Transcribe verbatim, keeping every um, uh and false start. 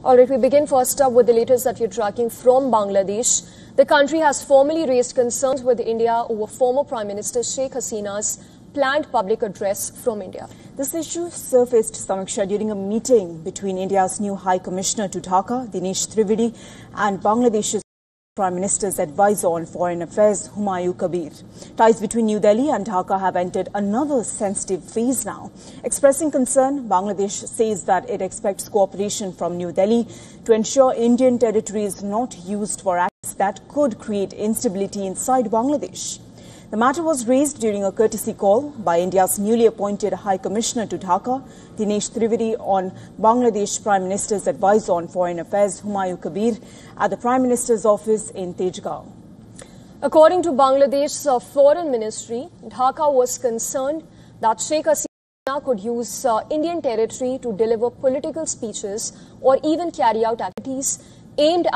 All right, we begin first up with the latest that we're tracking from Bangladesh. The country has formally raised concerns with India over former Prime Minister Sheikh Hasina's planned public address from India. This issue surfaced, Samiksha, during a meeting between India's new High Commissioner to Dhaka, Dinesh Trivedi, and Bangladesh's Prime Minister's advisor on foreign affairs, Humayun Kabir. Ties between New Delhi and Dhaka have entered another sensitive phase now. Expressing concern, Bangladesh says that it expects cooperation from New Delhi to ensure Indian territory is not used for acts that could create instability inside Bangladesh. The matter was raised during a courtesy call by India's newly appointed High Commissioner to Dhaka, Dinesh Trivedi, on Bangladesh Prime Minister's advisor on foreign affairs, Humayun Kabir, at the Prime Minister's office in Tejgaon. According to Bangladesh's uh, Foreign Ministry, Dhaka was concerned that Sheikh Hasina could use uh, Indian territory to deliver political speeches or even carry out activities aimed at